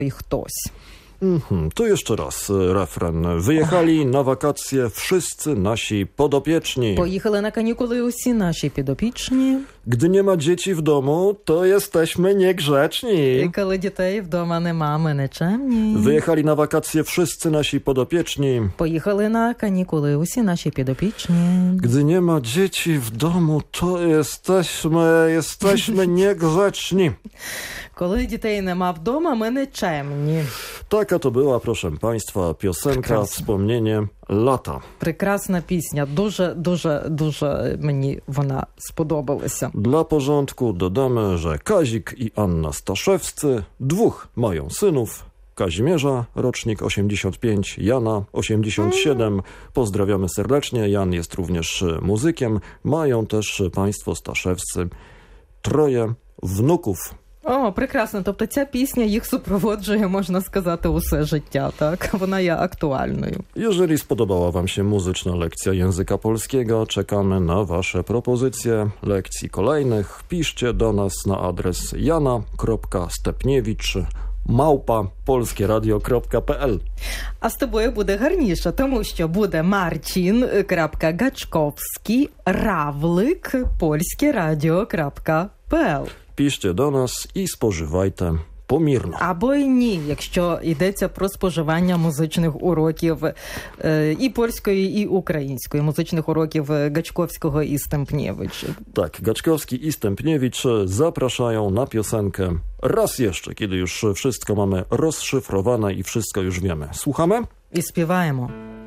i хтось. Tu jeszcze raz refren. Wyjechali na wakacje wszyscy nasi podopieczni. Поїхали на канікули усі наші підопічні. Gdy nie ma dzieci w domu, to jesteśmy niegrzeczni. І коли дітей вдома нема, ми нечемні. Wyjechali na wakacje wszyscy nasi podopieczni. Поїхали на канікули усі наші підопічні. Gdy nie ma dzieci w domu, to jesteśmy niegrzeczni. Коли дітей нема вдома, ми нечемні. Taka to była, proszę Państwa, piosenka, Прекрасно. wspomnienie lata. Прекрасна пісня. Дуже мені вона сподобалася. Dla porządku dodamy, że Kazik i Anna Staszewscy, dwóch mają synów. Kazimierza, rocznik 85, Jana 87. Pozdrawiamy serdecznie. Jan jest również muzykiem. Mają też państwo Staszewscy troje wnuków. О, прекрасно. Тобто ця пісня їх супроводжує, можна сказати, усе життя, так? Вона є актуальною. Jeżeli spodobała Wam się muzyczna lekcja języka polskiego, czekamy na Wasze propozycje lekcji kolejnych. Piszcie do nas na adres jana.stepniewicz@polskieradio.pl. А з тобою буде гарніше, тому що буде marcin.gaczkowski@polskieradio.pl. Piszcie do nas i spożywajcie pomірно. Або й ні, якщо йдеться про споживання музичних уроків і польської, і української, музичних уроків Gaczkowskiego i Stępniewicz. Tak, Gaczkowski i Stępniewicz zapraszają na piosenkę raz jeszcze, kiedy już wszystko mamy rozszyfrowane i wszystko już wiemy. Słuchamy? І співаємо.